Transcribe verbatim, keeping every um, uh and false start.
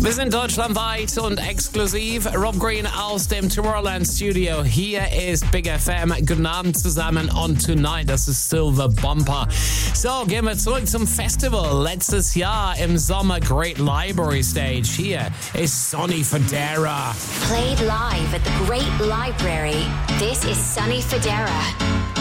Wir sind deutschlandweit und exklusiv. Rob Green aus dem Tomorrowland Studio. Hier ist Big F M. Guten Abend zusammen on Tonight. Das ist Silver Bumper. So, gehen wir zurück zum Festival. Letztes Jahr im Sommer Great Library Stage. Hier ist Sonny Fodera. Played live at the Great Library. This is Sonny Fodera.